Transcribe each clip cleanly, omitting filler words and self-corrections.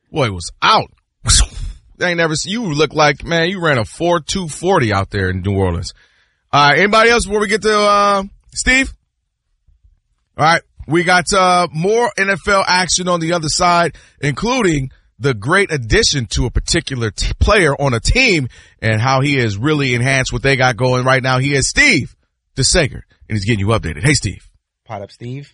Boy, was out. They ain't never seen you look like, man, you ran a 4.240 out there in New Orleans. All right, anybody else before we get to Steve? All right, we got more NFL action on the other side, including the great addition to a particular player on a team and how he has really enhanced what they got going right now. He is Steve DeSager, and he's getting you updated. Hey, Steve. Pot up, Steve.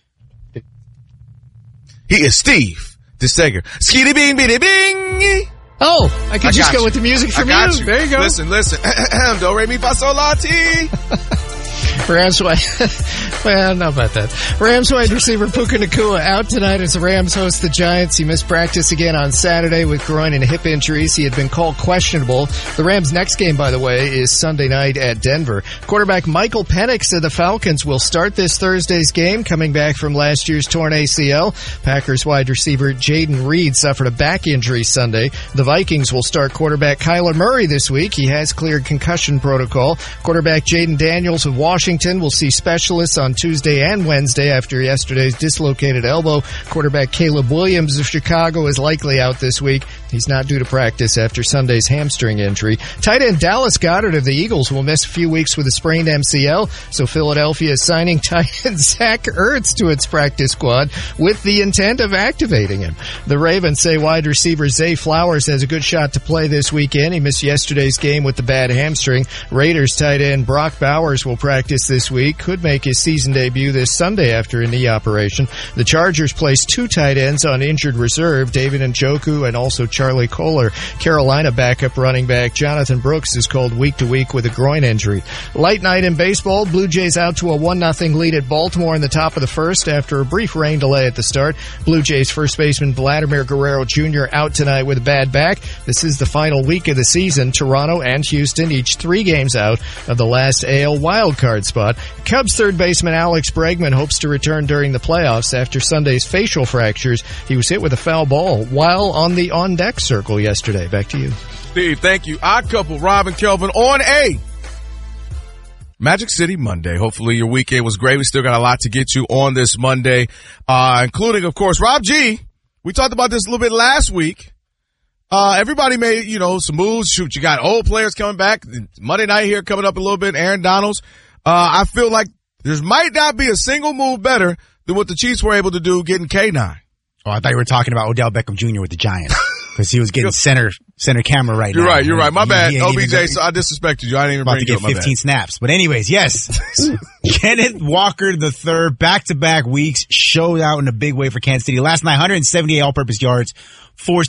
He is Steve DeSager. Skitty bing, bitty bing. Oh, I can just go with the music from you. There you go. Listen. Do, re, mi, fa, sol, la, ti. Rams well, not about that. Rams wide receiver Puka Nacua out tonight as the Rams host the Giants. He missed practice again on Saturday with groin and hip injuries. He had been called questionable. The Rams' next game, by the way, is Sunday night at Denver. Quarterback Michael Penix of the Falcons will start this Thursday's game, coming back from last year's torn ACL. Packers wide receiver Jaden Reed suffered a back injury Sunday. The Vikings will start quarterback Kyler Murray this week. He has cleared concussion protocol. Quarterback Jaden Daniels of Washington will see specialists on Tuesday and Wednesday after yesterday's dislocated elbow. Quarterback Caleb Williams of Chicago is likely out this week. He's not due to practice after Sunday's hamstring injury. Tight end Dallas Goedert of the Eagles will miss a few weeks with a sprained MCL, so Philadelphia is signing tight end Zach Ertz to its practice squad with the intent of activating him. The Ravens say wide receiver Zay Flowers has a good shot to play this weekend. He missed yesterday's game with the bad hamstring. Raiders tight end Brock Bowers will practice this week, could make his season debut this Sunday after a knee operation. The Chargers placed two tight ends on injured reserve, David Njoku and also Charlie Kolar. Carolina backup running back Jonathan Brooks is called week to week with a groin injury. Light night in baseball. Blue Jays out to a 1-0 lead at Baltimore in the top of the first after a brief rain delay at the start. Blue Jays first baseman Vladimir Guerrero Jr. out tonight with a bad back. This is the final week of the season. Toronto and Houston each 3 games out of the last AL wildcard spot. Cubs third baseman Alex Bregman hopes to return during the playoffs after Sunday's facial fractures. He was hit with a foul ball while on the on-deck circle yesterday. Back to you. Steve, thank you. Odd couple, Rob and Kelvin on a Magic City Monday. Hopefully your weekend was great. We still got a lot to get you on this Monday, including, of course, Rob G. We talked about this a little bit last week. Everybody made, some moves. Shoot, you got old players coming back. Monday night here coming up a little bit. Aaron Donalds. I feel like there might not be a single move better than what the Chiefs were able to do getting K9. Oh, I thought you were talking about Odell Beckham Jr. with the Giants. Because he was getting center camera right now. You're right. My bad. OBJ, so I disrespected you. I didn't even bring you up. About to get 15 snaps. But anyways, yes. Kenneth Walker III, back-to-back weeks, showed out in a big way for Kansas City. Last night, 178 all-purpose yards, forced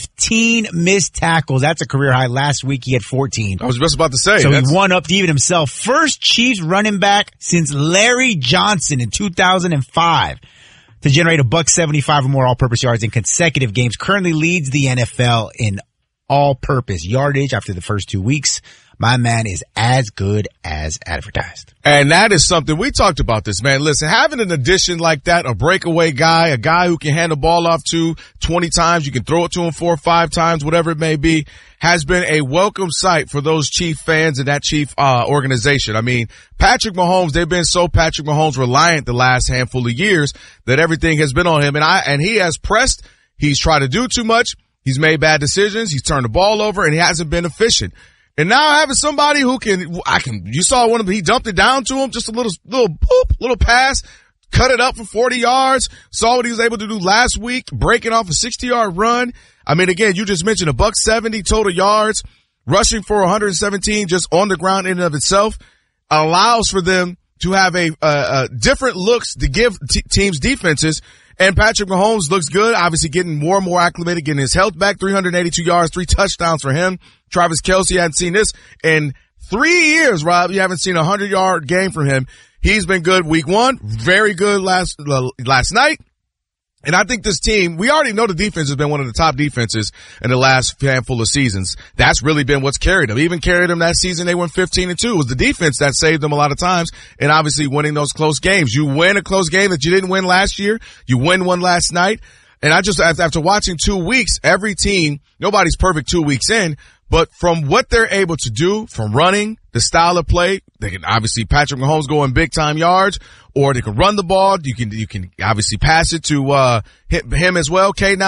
15 missed tackles. That's a career high. Last week, he had 14. I was just about to say. So he won up to even himself. First Chiefs running back since Larry Johnson in 2005. To generate $175 or more all-purpose yards in consecutive games. Currently leads the NFL in all-purpose yardage after the first 2 weeks. My man is as good as advertised. And that is something, we talked about this, man. Listen, having an addition like that, a breakaway guy, a guy who can hand the ball off to 20 times, you can throw it to him 4 or 5 times, whatever it may be, has been a welcome sight for those Chief fans and that Chief organization. I mean, Patrick Mahomes, they've been so Patrick Mahomes reliant the last handful of years that everything has been on him. And he has pressed. He's tried to do too much. He's made bad decisions. He's turned the ball over and he hasn't been efficient. And now having somebody who you saw one of them, he dumped it down to him, just a little boop, little pass, cut it up for 40 yards, saw what he was able to do last week, breaking off a 60-yard run. I mean, again, you just mentioned $170 total yards, rushing for 117 just on the ground in and of itself, allows for them to have a different looks to give teams defenses. And Patrick Mahomes looks good, obviously getting more and more acclimated, getting his health back, 382 yards, 3 touchdowns for him. Travis Kelce, hadn't seen this in 3 years, Rob. You haven't seen a 100-yard game from him. He's been good week 1, very good last night. And I think this team, we already know the defense has been one of the top defenses in the last handful of seasons. That's really been what's carried them. Even carried them that season, they went 15-2. It was the defense that saved them a lot of times, and obviously winning those close games. You win a close game that you didn't win last year. You win one last night. And after watching 2 weeks, every team, nobody's perfect 2 weeks in, but from what they're able to do, from running, the style of play, they can obviously Patrick Mahomes go in big time yards, or they can run the ball. You can obviously pass it to him as well, K9.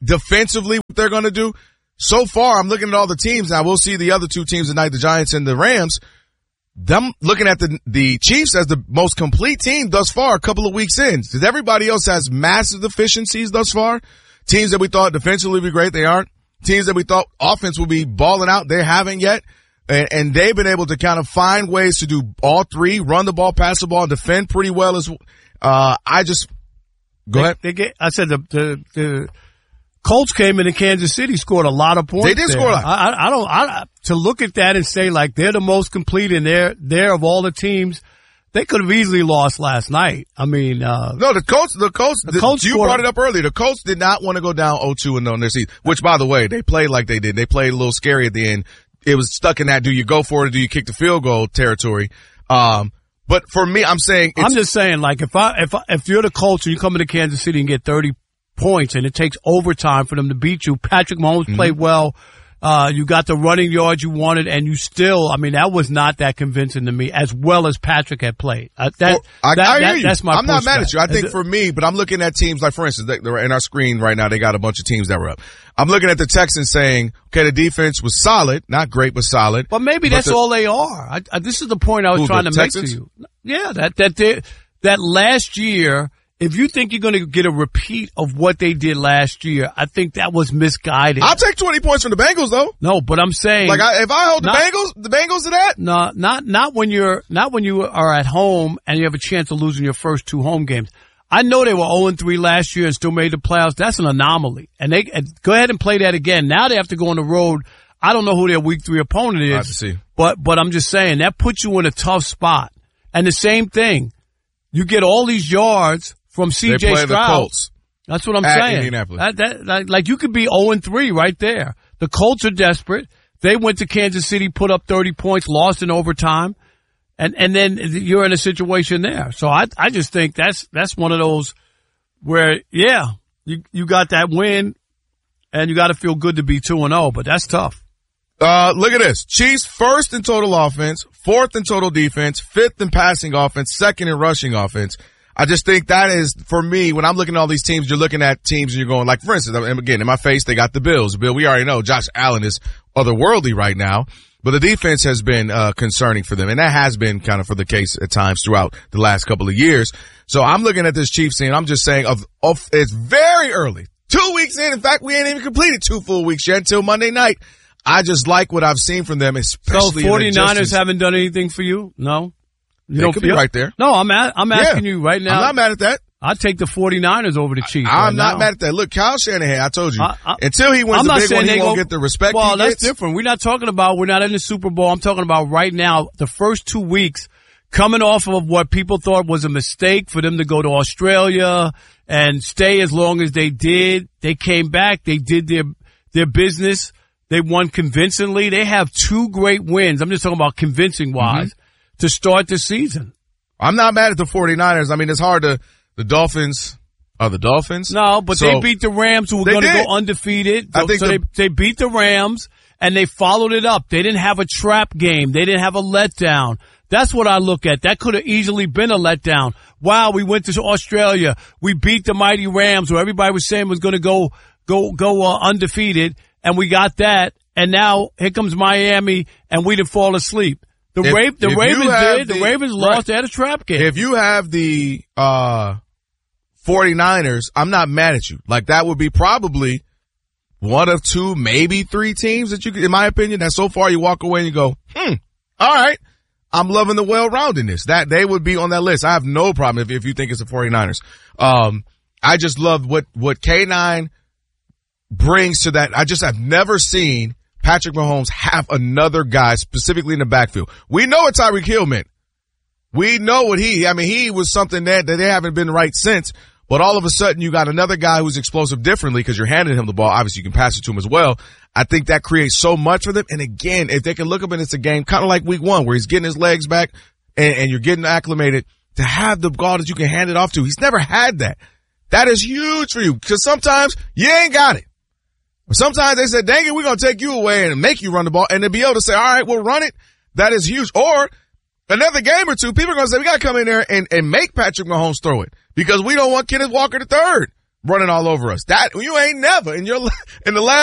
defensively what they're going to do. So far, I'm looking at all the teams. Now, we'll see the other two teams tonight, the Giants and the Rams. Them looking at the Chiefs as the most complete team thus far a couple of weeks in. Because everybody else has massive deficiencies thus far. Teams that we thought defensively would be great, they aren't. Teams that we thought offense would be balling out, they haven't yet. And they've been able to kind of find ways to do all three, run the ball, pass the ball, and defend pretty well as go ahead. I said the Colts came into Kansas City, scored a lot of points. They did score a lot. To look at that and say like they're the most complete and they're of all the teams, they could have easily lost last night. I mean, no, the Colts, you brought it up earlier. The Colts did not want to go down 0-2 on their season, which by the way, they played like they did. They played a little scary at the end. It was stuck in that do you go for it or do you kick the field goal territory. But for me, I'm just saying like if you're the Colts and you come into Kansas City and get 30 points and it takes overtime for them to beat you, Patrick Mahomes played well. You got the running yards you wanted, and you still, I mean, that was not that convincing to me, as well as Patrick had played. I hear you. That's my I'm not mad at you. I think for me, but I'm looking at teams like, for instance, they're in our screen right now, they got a bunch of teams that were up. I'm looking at the Texans saying, okay, the defense was solid, not great, but solid. But maybe that's all they are. This is the point I was trying to make to you. Yeah, that last year, if you think you're going to get a repeat of what they did last year, I think that was misguided. I'll take 20 points from the Bengals, though. No, but I'm saying, like, if I hold the Bengals to that, no, not when you are at home and you have a chance of losing your first two home games. I know they were 0-3 last year and still made the playoffs. That's an anomaly, and they go ahead and play that again. Now they have to go on the road. I don't know who their week 3 opponent is, I have to see. But I'm just saying that puts you in a tough spot. And the same thing, you get all these yards from C.J. Stroud. They play the Colts. That's what I'm at saying. Indianapolis. Like you could be 0-3 right there. The Colts are desperate. They went to Kansas City, put up 30 points, lost in overtime, and then you're in a situation there. So I just think that's one of those where, yeah, you got that win, and you got to feel good to be 2-0, but that's tough. Look at this. Chiefs first in total offense, fourth in total defense, fifth in passing offense, second in rushing offense. I just think that is, for me, when I'm looking at all these teams, you're looking at teams and you're going, like, for instance, and again, in my face, they got the Bills. Bill, we already know Josh Allen is otherworldly right now, but the defense has been concerning for them, and that has been kind of for the case at times throughout the last couple of years. So I'm looking at this Chiefs team, I'm just saying, it's very early. 2 weeks in fact, we ain't even completed 2 full weeks yet until Monday night. I just like what I've seen from them, especially. So 49ers haven't done anything for you? No? They could be right there. No, I'm asking you right now. I'm not mad at that. I'd take the 49ers over the Chiefs. I'm not mad at that. Look, Kyle Shanahan, I told you, until he wins the big one, he won't get the respect he gets. Well, that's different. We're not in the Super Bowl. I'm talking about right now, the first 2 weeks, coming off of what people thought was a mistake for them to go to Australia and stay as long as they did. They came back. They did their business. They won convincingly. They have 2 great wins. I'm just talking about convincing-wise to start the season. I'm not mad at the 49ers. I mean, it's hard to – the Dolphins are the Dolphins. No, but they beat the Rams, who were going to go undefeated. They beat the Rams, and they followed it up. They didn't have a trap game. They didn't have a letdown. That's what I look at. That could have easily been a letdown. Wow, we went to Australia. We beat the mighty Rams, who everybody was saying was going to go undefeated, and we got that. And now here comes Miami, and we didn't fall asleep. The Ravens lost. They had a trap game. If you have the 49ers, I'm not mad at you. Like, that would be probably one of 2, maybe 3 teams that you could, in my opinion, that so far you walk away and you go, all right, I'm loving the well-roundedness. That they would be on that list. I have no problem if you think it's the 49ers. I just love what K9 brings to that. I've never seen Patrick Mahomes have another guy specifically in the backfield. We know what Tyreek Hill meant. We know what he was something that they haven't been right since, but all of a sudden you got another guy who's explosive differently because you're handing him the ball. Obviously you can pass it to him as well. I think that creates so much for them. And again, if they can look up and it's a game kind of like week 1 where he's getting his legs back and you're getting acclimated to have the ball that you can hand it off to. He's never had that. That is huge for you because sometimes you ain't got it. Sometimes they said, dang it, we're going to take you away and make you run the ball. And to be able to say, all right, we'll run it, that is huge. Or another game or 2, people are going to say, we got to come in there and make Patrick Mahomes throw it because we don't want Kenneth Walker III. running all over us. That you ain't never in the last